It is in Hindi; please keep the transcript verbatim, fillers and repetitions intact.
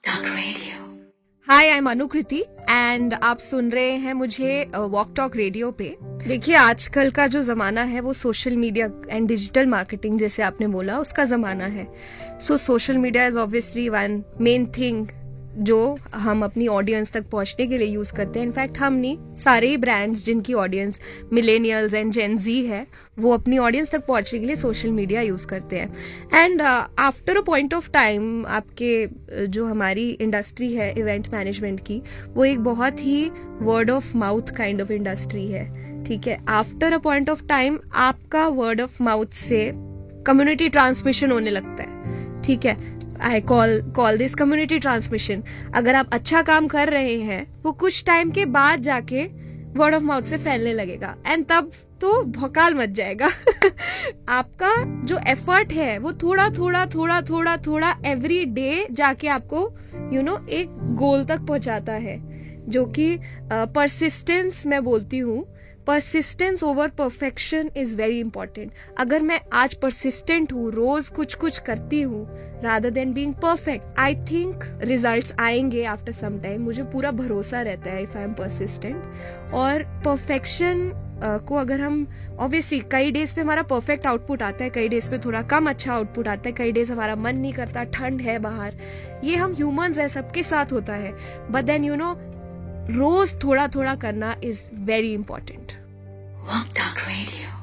Talk Radio. Hi, I am Anukriti and आप सुन रहे हैं मुझे वॉक टॉक रेडियो पे। देखिए, आजकल का जो ज़माना है वो social media and digital marketing, जैसे आपने बोला, उसका ज़माना है। सो social media is obviously one main thing जो हम अपनी ऑडियंस तक पहुंचने के लिए यूज़ करते हैं। इनफैक्ट हम नहीं, सारे ही ब्रांड्स जिनकी ऑडियंस मिलेनियल्स एंड जेन जी है, वो अपनी ऑडियंस तक पहुंचने के लिए सोशल मीडिया यूज़ करते हैं। And after a point of time, आपके uh, जो हमारी इंडस्ट्री है इवेंट मैनेजमेंट की, वो एक बहुत ही word of mouth kind of industry है। ठीक है, after a point of time आपका वर्ड ऑफ माउथ से कम्युनिटी ट्रांसमिशन होने लगता है। ठीक है, I call call this community transmission. अगर आप अच्छा काम कर रहे हैं, वो कुछ टाइम के बाद जाके वर्ड ऑफ माउथ से फैलने लगेगा एंड तब तो भौकाल मच जाएगा। आपका जो एफर्ट है वो थोड़ा थोड़ा थोड़ा थोड़ा थोड़ा एवरी डे जाके आपको यू नो एक गोल तक पहुंचाता है, जो कि परसिस्टेंस मैं बोलती हूँ। Persistence over perfection is very important. अगर मैं आज परसिस्टेंट हूँ, रोज कुछ कुछ करती हूँ rather than being perfect, I think results आएंगे आफ्टर सम टाइम। मुझे पूरा भरोसा रहता है इफ आई एम परसिस्टेंट। और परफेक्शन uh, को अगर हम ऑब्वियसली कई डेज पे हमारा परफेक्ट आउटपुट आता है, कई डेज पे थोड़ा कम अच्छा आउटपुट आता है, कई डेज हमारा मन नहीं करता, ठंड है बाहर, ये हम ह्यूमंस है, सबके साथ होता है। बट देन यू नो रोज थोड़ा थोड़ा करना is very important. Walk Talk Radio.